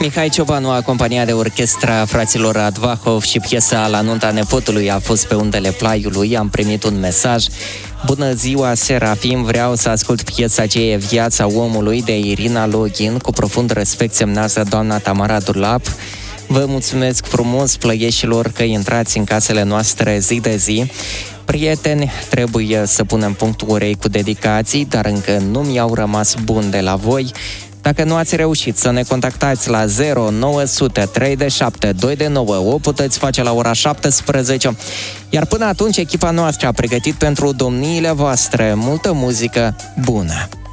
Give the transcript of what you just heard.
Mihai Ciobanu, acompaniat de orchestra fraților Advahov și piesa La nunta nepotului a fost pe undele Plaiului. Am primit un mesaj. Bună ziua, Serafim, vreau să ascult piesa Ce e viața omului de Irina Login. Cu profund respect, semnează doamna Tamara Dulap. Vă mulțumesc frumos, plăieșilor, că intrați în casele noastre zi de zi. Prieteni, trebuie să punem punctul urei cu dedicații, dar încă nu mi-au rămas buni de la voi. Dacă nu ați reușit să ne contactați la 0900 37 229, o puteți face la ora 17. Iar până atunci, echipa noastră a pregătit pentru domniile voastre multă muzică bună.